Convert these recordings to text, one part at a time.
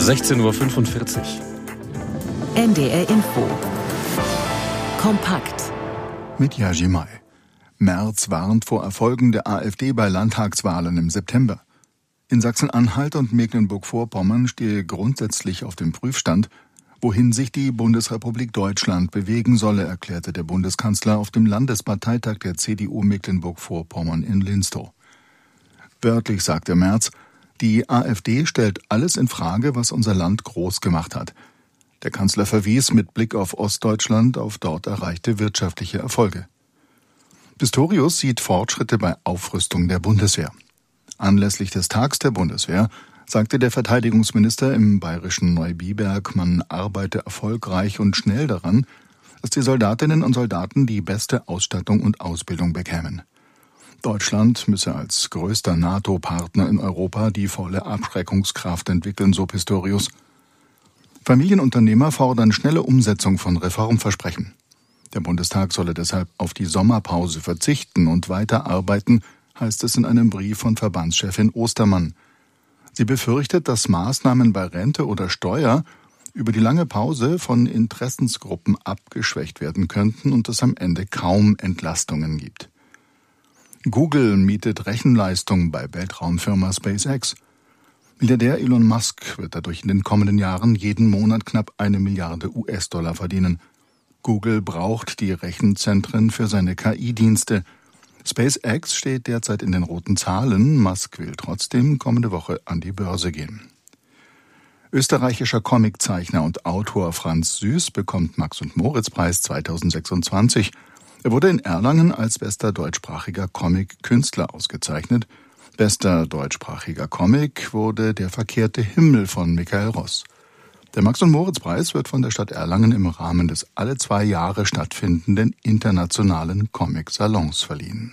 16:45 Uhr. NDR Info. Kompakt. Mit Yaji Mai. Merz warnt vor Erfolgen der AfD bei Landtagswahlen im September. In Sachsen-Anhalt und Mecklenburg-Vorpommern stehe grundsätzlich auf dem Prüfstand, wohin sich die Bundesrepublik Deutschland bewegen solle, erklärte der Bundeskanzler auf dem Landesparteitag der CDU Mecklenburg-Vorpommern in Linstow. Wörtlich sagte Merz, die AfD stellt alles in Frage, was unser Land groß gemacht hat. Der Kanzler verwies mit Blick auf Ostdeutschland auf dort erreichte wirtschaftliche Erfolge. Pistorius sieht Fortschritte bei Aufrüstung der Bundeswehr. Anlässlich des Tags der Bundeswehr sagte der Verteidigungsminister im bayerischen Neubiberg, man arbeite erfolgreich und schnell daran, dass die Soldatinnen und Soldaten die beste Ausstattung und Ausbildung bekämen. Deutschland müsse als größter NATO-Partner in Europa die volle Abschreckungskraft entwickeln, so Pistorius. Familienunternehmer fordern schnelle Umsetzung von Reformversprechen. Der Bundestag solle deshalb auf die Sommerpause verzichten und weiterarbeiten, heißt es in einem Brief von Verbandschefin Ostermann. Sie befürchtet, dass Maßnahmen bei Rente oder Steuer über die lange Pause von Interessensgruppen abgeschwächt werden könnten und es am Ende kaum Entlastungen gibt. Google mietet Rechenleistung bei Weltraumfirma SpaceX. Milliardär Elon Musk wird dadurch in den kommenden Jahren jeden Monat knapp 1 Milliarde US-Dollar verdienen. Google braucht die Rechenzentren für seine KI-Dienste. SpaceX steht derzeit in den roten Zahlen. Musk will trotzdem kommende Woche an die Börse gehen. Österreichischer Comiczeichner und Autor Franz Süß bekommt Max-und-Moritz-Preis 2026. Er wurde in Erlangen als bester deutschsprachiger Comic-Künstler ausgezeichnet. Bester deutschsprachiger Comic wurde Der verkehrte Himmel von Michael Ross. Der Max-und-Moritz-Preis wird von der Stadt Erlangen im Rahmen des alle 2 Jahre stattfindenden internationalen Comic-Salons verliehen.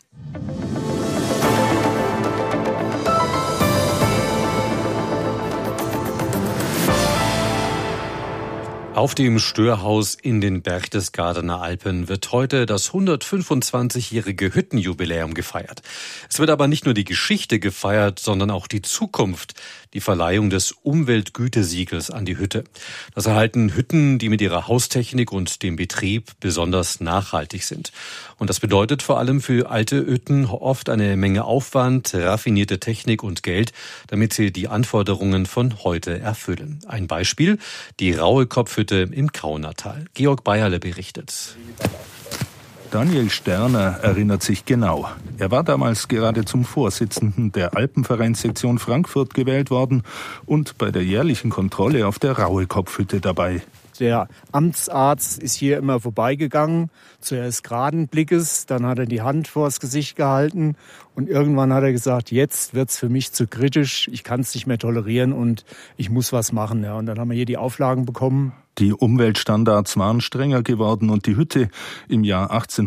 Auf dem Störhaus in den Berchtesgadener Alpen wird heute das 125-jährige Hüttenjubiläum gefeiert. Es wird aber nicht nur die Geschichte gefeiert, sondern auch die Zukunft, die Verleihung des Umweltgütesiegels an die Hütte. Das erhalten Hütten, die mit ihrer Haustechnik und dem Betrieb besonders nachhaltig sind. Und das bedeutet vor allem für alte Hütten oft eine Menge Aufwand, raffinierte Technik und Geld, damit sie die Anforderungen von heute erfüllen. Ein Beispiel: die Raue Kopfhütte im Kaunertal. Georg Bayerle berichtet. Daniel Sterner erinnert sich genau. Er war damals gerade zum Vorsitzenden der Alpenvereinssektion Frankfurt gewählt worden und bei der jährlichen Kontrolle auf der Raue Kopfhütte dabei. Der Amtsarzt ist hier immer vorbeigegangen, zuerst geraden Blickes, dann hat er die Hand vors Gesicht gehalten und irgendwann hat er gesagt, jetzt wird's für mich zu kritisch, ich kann es nicht mehr tolerieren und ich muss was machen. Ja, und dann haben wir hier die Auflagen bekommen. Die Umweltstandards waren strenger geworden und die Hütte, im Jahr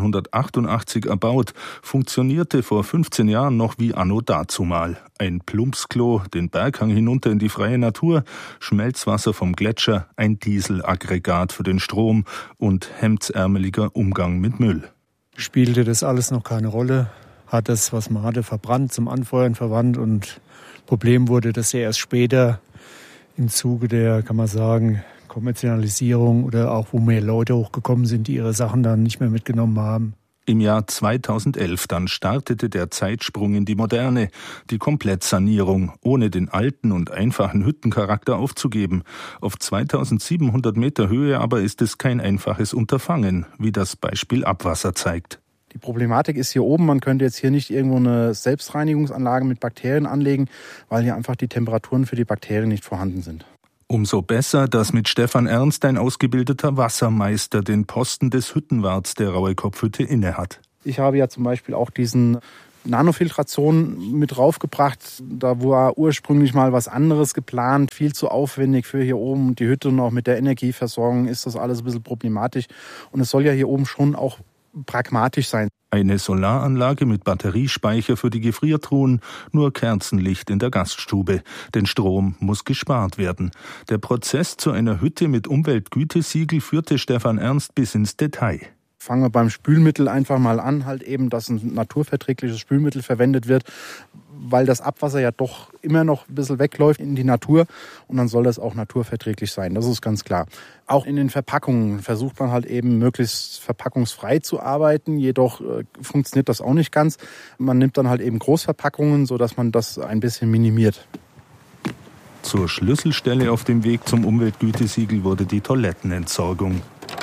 1888 erbaut, funktionierte vor 15 Jahren noch wie anno dazumal. Ein Plumpsklo, den Berghang hinunter in die freie Natur, Schmelzwasser vom Gletscher, ein Dieselaggregat für den Strom und hemdsärmeliger Umgang mit Müll. Spielte das alles noch keine Rolle, hat das, was man hatte, verbrannt, zum Anfeuern verwandt und Problem wurde das ja erst später im Zuge der, kann man sagen, Kommerzialisierung oder auch, wo mehr Leute hochgekommen sind, die ihre Sachen dann nicht mehr mitgenommen haben. Im Jahr 2011 dann startete der Zeitsprung in die Moderne, die Komplettsanierung, ohne den alten und einfachen Hüttencharakter aufzugeben. Auf 2700 Meter Höhe aber ist es kein einfaches Unterfangen, wie das Beispiel Abwasser zeigt. Die Problematik ist hier oben, man könnte jetzt hier nicht irgendwo eine Selbstreinigungsanlage mit Bakterien anlegen, weil hier einfach die Temperaturen für die Bakterien nicht vorhanden sind. Umso besser, dass mit Stefan Ernst ein ausgebildeter Wassermeister den Posten des Hüttenwarts der Raue Kopfhütte innehat. Ich habe ja zum Beispiel auch diesen Nanofiltration mit draufgebracht. Da war ursprünglich mal was anderes geplant, viel zu aufwendig für hier oben. Die Hütte und auch mit der Energieversorgung ist das alles ein bisschen problematisch. Und es soll ja hier oben schon auch pragmatisch sein. Eine Solaranlage mit Batteriespeicher für die Gefriertruhen, nur Kerzenlicht in der Gaststube. Denn Strom muss gespart werden. Der Prozess zu einer Hütte mit Umweltgütesiegel führte Stefan Ernst bis ins Detail. Fangen wir beim Spülmittel einfach mal an, halt eben, dass ein naturverträgliches Spülmittel verwendet wird, weil das Abwasser ja doch immer noch ein bisschen wegläuft in die Natur und dann soll das auch naturverträglich sein, das ist ganz klar. Auch in den Verpackungen versucht man halt eben möglichst verpackungsfrei zu arbeiten, jedoch funktioniert das auch nicht ganz. Man nimmt dann halt eben Großverpackungen, sodass man das ein bisschen minimiert. Zur Schlüsselstelle auf dem Weg zum Umweltgütesiegel wurde die Toilettenentsorgung.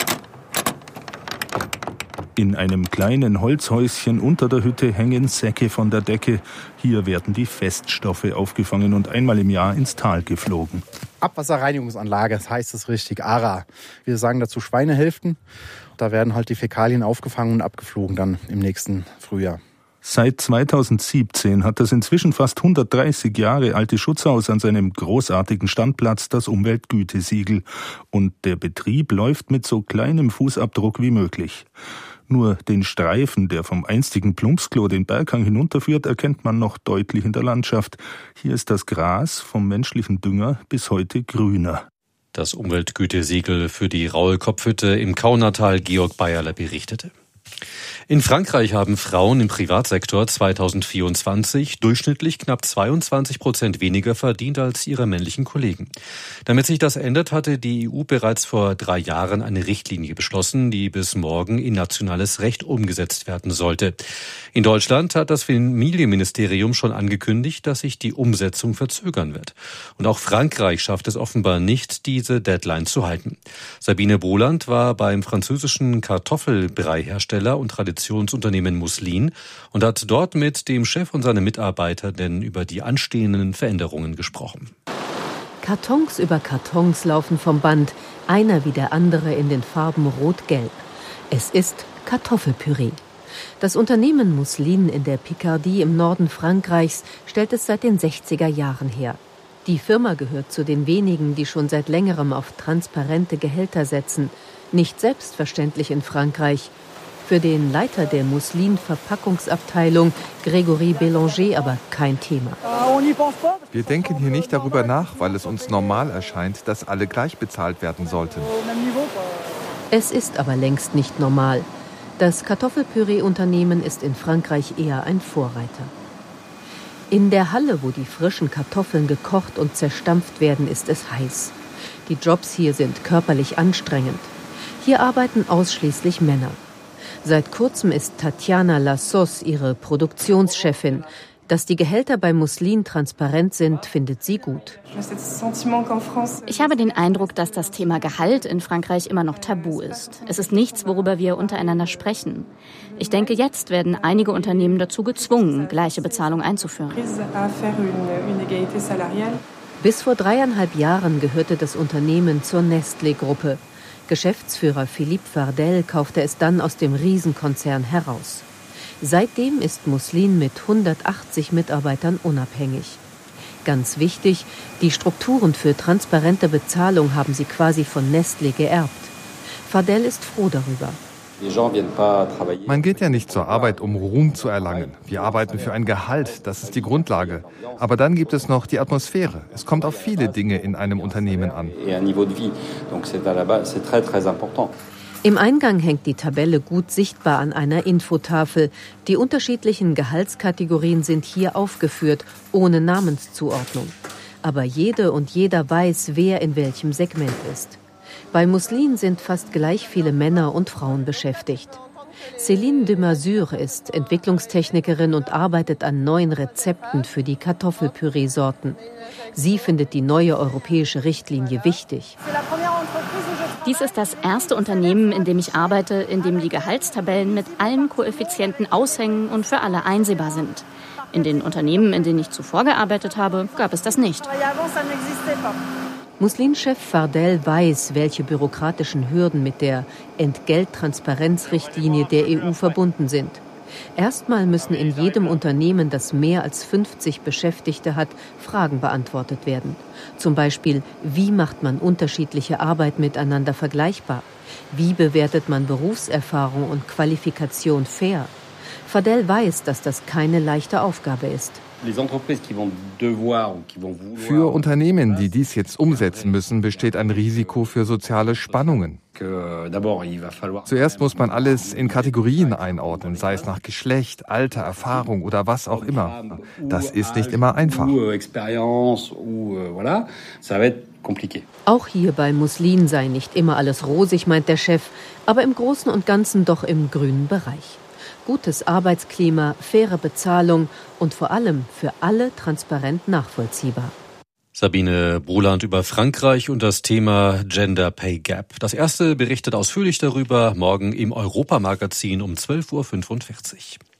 In einem kleinen Holzhäuschen unter der Hütte hängen Säcke von der Decke. Hier werden die Feststoffe aufgefangen und einmal im Jahr ins Tal geflogen. Abwasserreinigungsanlage, das heißt es richtig, ARA. Wir sagen dazu Schweinehälften. Da werden halt die Fäkalien aufgefangen und abgeflogen dann im nächsten Frühjahr. Seit 2017 hat das inzwischen fast 130 Jahre alte Schutzhaus an seinem großartigen Standplatz das Umweltgütesiegel. Und der Betrieb läuft mit so kleinem Fußabdruck wie möglich. Nur den Streifen, der vom einstigen Plumpsklo den Berghang hinunterführt, erkennt man noch deutlich in der Landschaft. Hier ist das Gras vom menschlichen Dünger bis heute grüner. Das Umweltgütesiegel für die Raue-Kopf-Hütte im Kaunertal, Georg Bayerle berichtete. In Frankreich haben Frauen im Privatsektor 2024 durchschnittlich knapp 22% weniger verdient als ihre männlichen Kollegen. Damit sich das ändert, hatte die EU bereits vor 3 Jahren eine Richtlinie beschlossen, die bis morgen in nationales Recht umgesetzt werden sollte. In Deutschland hat das Familienministerium schon angekündigt, dass sich die Umsetzung verzögern wird. Und auch Frankreich schafft es offenbar nicht, diese Deadline zu halten. Sabine Boland war beim französischen Kartoffelbrei-Hersteller und Traditionsunternehmen Muslin und hat dort mit dem Chef und seinen Mitarbeitern über die anstehenden Veränderungen gesprochen. Kartons über Kartons laufen vom Band, einer wie der andere in den Farben Rot-Gelb. Es ist Kartoffelpüree. Das Unternehmen Muslin in der Picardie im Norden Frankreichs stellt es seit den 60er Jahren her. Die Firma gehört zu den wenigen, die schon seit längerem auf transparente Gehälter setzen. Nicht selbstverständlich in Frankreich. Für den Leiter der Muslin-Verpackungsabteilung, Grégory Bélanger, aber kein Thema. Wir denken hier nicht darüber nach, weil es uns normal erscheint, dass alle gleich bezahlt werden sollten. Es ist aber längst nicht normal. Das Kartoffelpüree-Unternehmen ist in Frankreich eher ein Vorreiter. In der Halle, wo die frischen Kartoffeln gekocht und zerstampft werden, ist es heiß. Die Jobs hier sind körperlich anstrengend. Hier arbeiten ausschließlich Männer. Seit kurzem ist Tatjana Lassos ihre Produktionschefin. Dass die Gehälter bei Muslin transparent sind, findet sie gut. Ich habe den Eindruck, dass das Thema Gehalt in Frankreich immer noch tabu ist. Es ist nichts, worüber wir untereinander sprechen. Ich denke, jetzt werden einige Unternehmen dazu gezwungen, gleiche Bezahlung einzuführen. Bis vor 3,5 Jahren gehörte das Unternehmen zur Nestlé-Gruppe. Geschäftsführer Philippe Fardel kaufte es dann aus dem Riesenkonzern heraus. Seitdem ist Muslin mit 180 Mitarbeitern unabhängig. Ganz wichtig, die Strukturen für transparente Bezahlung haben sie quasi von Nestlé geerbt. Fardel ist froh darüber. Man geht ja nicht zur Arbeit, um Ruhm zu erlangen. Wir arbeiten für ein Gehalt, das ist die Grundlage. Aber dann gibt es noch die Atmosphäre. Es kommt auf viele Dinge in einem Unternehmen an. Im Eingang hängt die Tabelle gut sichtbar an einer Infotafel. Die unterschiedlichen Gehaltskategorien sind hier aufgeführt, ohne Namenszuordnung. Aber jede und jeder weiß, wer in welchem Segment ist. Bei Muslin sind fast gleich viele Männer und Frauen beschäftigt. Céline de Masure ist Entwicklungstechnikerin und arbeitet an neuen Rezepten für die Kartoffelpüree-Sorten. Sie findet die neue europäische Richtlinie wichtig. Dies ist das erste Unternehmen, in dem ich arbeite, in dem die Gehaltstabellen mit allen Koeffizienten aushängen und für alle einsehbar sind. In den Unternehmen, in denen ich zuvor gearbeitet habe, gab es das nicht. Muslin-Chef Fardel weiß, welche bürokratischen Hürden mit der Entgelttransparenzrichtlinie der EU verbunden sind. Erstmal müssen in jedem Unternehmen, das mehr als 50 Beschäftigte hat, Fragen beantwortet werden. Zum Beispiel, wie macht man unterschiedliche Arbeit miteinander vergleichbar? Wie bewertet man Berufserfahrung und Qualifikation fair? Fardel weiß, dass das keine leichte Aufgabe ist. Für Unternehmen, die dies jetzt umsetzen müssen, besteht ein Risiko für soziale Spannungen. Zuerst muss man alles in Kategorien einordnen, sei es nach Geschlecht, Alter, Erfahrung oder was auch immer. Das ist nicht immer einfach. Auch hier bei Muslin sei nicht immer alles rosig, meint der Chef, aber im Großen und Ganzen doch im grünen Bereich. Gutes Arbeitsklima, faire Bezahlung und vor allem für alle transparent nachvollziehbar. Sabine Bruland über Frankreich und das Thema Gender Pay Gap. Das erste berichtet ausführlich darüber morgen im Europamagazin um 12.45 Uhr.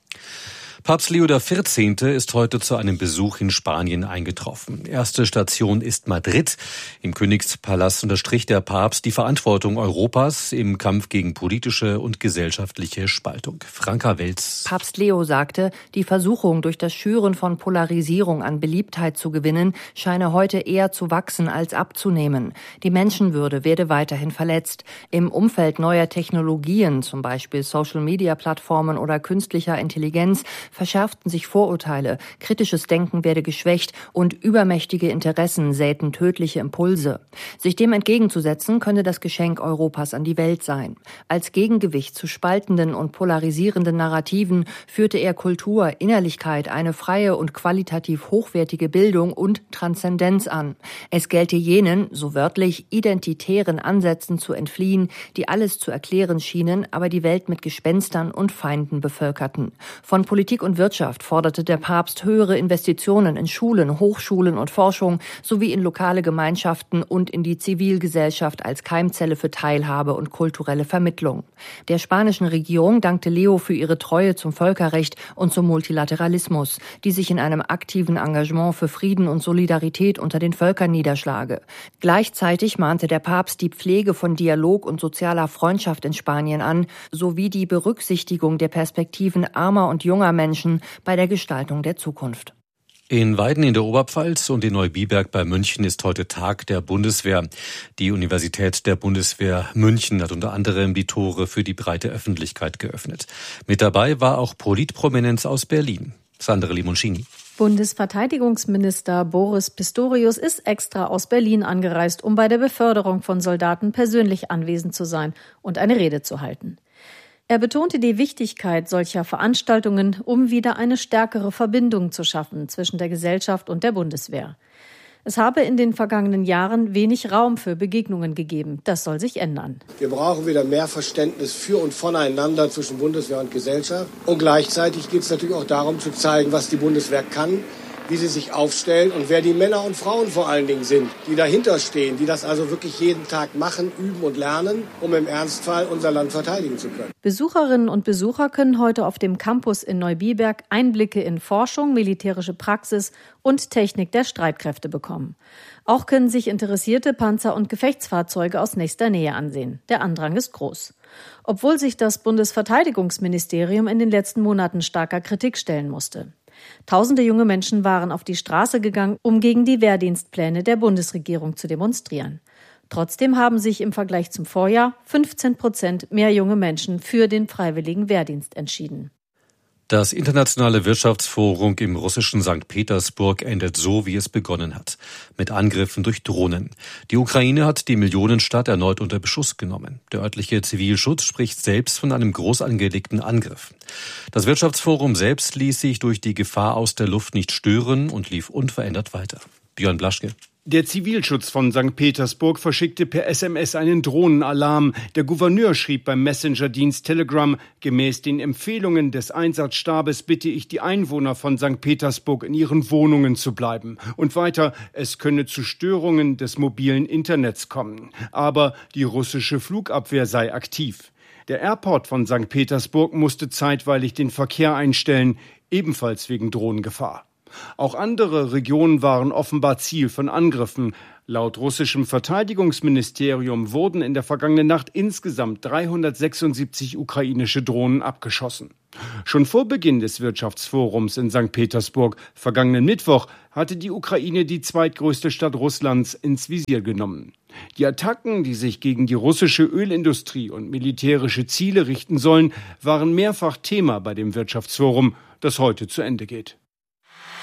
Papst Leo XIV. Ist heute zu einem Besuch in Spanien eingetroffen. Erste Station ist Madrid. Im Königspalast unterstrich der Papst die Verantwortung Europas im Kampf gegen politische und gesellschaftliche Spaltung. Franka Welz. Papst Leo sagte, die Versuchung, durch das Schüren von Polarisierung an Beliebtheit zu gewinnen, scheine heute eher zu wachsen als abzunehmen. Die Menschenwürde werde weiterhin verletzt. Im Umfeld neuer Technologien, zum Beispiel Social-Media-Plattformen oder künstlicher Intelligenz, verschärften sich Vorurteile, kritisches Denken werde geschwächt und übermächtige Interessen säten tödliche Impulse. Sich dem entgegenzusetzen, könne das Geschenk Europas an die Welt sein. Als Gegengewicht zu spaltenden und polarisierenden Narrativen führte er Kultur, Innerlichkeit, eine freie und qualitativ hochwertige Bildung und Transzendenz an. Es gelte jenen, so wörtlich, identitären Ansätzen zu entfliehen, die alles zu erklären schienen, aber die Welt mit Gespenstern und Feinden bevölkerten. Von Politik und Wirtschaft forderte der Papst höhere Investitionen in Schulen, Hochschulen und Forschung sowie in lokale Gemeinschaften und in die Zivilgesellschaft als Keimzelle für Teilhabe und kulturelle Vermittlung. Der spanischen Regierung dankte Leo für ihre Treue zum Völkerrecht und zum Multilateralismus, die sich in einem aktiven Engagement für Frieden und Solidarität unter den Völkern niederschlage. Gleichzeitig mahnte der Papst die Pflege von Dialog und sozialer Freundschaft in Spanien an, sowie die Berücksichtigung der Perspektiven armer und junger Menschen bei der Gestaltung der Zukunft. In Weiden in der Oberpfalz und in Neubiberg bei München ist heute Tag der Bundeswehr. Die Universität der Bundeswehr München hat unter anderem die Tore für die breite Öffentlichkeit geöffnet. Mit dabei war auch Politprominenz aus Berlin. Sandra Limoncini. Bundesverteidigungsminister Boris Pistorius ist extra aus Berlin angereist, um bei der Beförderung von Soldaten persönlich anwesend zu sein und eine Rede zu halten. Er betonte die Wichtigkeit solcher Veranstaltungen, um wieder eine stärkere Verbindung zu schaffen zwischen der Gesellschaft und der Bundeswehr. Es habe in den vergangenen Jahren wenig Raum für Begegnungen gegeben. Das soll sich ändern. Wir brauchen wieder mehr Verständnis für und voneinander zwischen Bundeswehr und Gesellschaft. Und gleichzeitig geht es natürlich auch darum zu zeigen, was die Bundeswehr kann, wie sie sich aufstellen und wer die Männer und Frauen vor allen Dingen sind, die dahinter stehen, die das also wirklich jeden Tag machen, üben und lernen, um im Ernstfall unser Land verteidigen zu können. Besucherinnen und Besucher können heute auf dem Campus in Neubiberg Einblicke in Forschung, militärische Praxis und Technik der Streitkräfte bekommen. Auch können sich interessierte Panzer- und Gefechtsfahrzeuge aus nächster Nähe ansehen. Der Andrang ist groß. Obwohl sich das Bundesverteidigungsministerium in den letzten Monaten starker Kritik stellen musste. Tausende junge Menschen waren auf die Straße gegangen, um gegen die Wehrdienstpläne der Bundesregierung zu demonstrieren. Trotzdem haben sich im Vergleich zum Vorjahr 15% mehr junge Menschen für den freiwilligen Wehrdienst entschieden. Das internationale Wirtschaftsforum im russischen St. Petersburg endet so, wie es begonnen hat, mit Angriffen durch Drohnen. Die Ukraine hat die Millionenstadt erneut unter Beschuss genommen. Der örtliche Zivilschutz spricht selbst von einem groß angelegten Angriff. Das Wirtschaftsforum selbst ließ sich durch die Gefahr aus der Luft nicht stören und lief unverändert weiter. Björn Blaschke. Der Zivilschutz von St. Petersburg verschickte per SMS einen Drohnenalarm. Der Gouverneur schrieb beim Messenger-Dienst Telegram: Gemäß den Empfehlungen des Einsatzstabes bitte ich die Einwohner von St. Petersburg in ihren Wohnungen zu bleiben. Und weiter, es könne zu Störungen des mobilen Internets kommen. Aber die russische Flugabwehr sei aktiv. Der Airport von St. Petersburg musste zeitweilig den Verkehr einstellen, ebenfalls wegen Drohnengefahr. Auch andere Regionen waren offenbar Ziel von Angriffen. Laut russischem Verteidigungsministerium wurden in der vergangenen Nacht insgesamt 376 ukrainische Drohnen abgeschossen. Schon vor Beginn des Wirtschaftsforums in St. Petersburg, vergangenen Mittwoch, hatte die Ukraine die zweitgrößte Stadt Russlands ins Visier genommen. Die Attacken, die sich gegen die russische Ölindustrie und militärische Ziele richten sollen, waren mehrfach Thema bei dem Wirtschaftsforum, das heute zu Ende geht.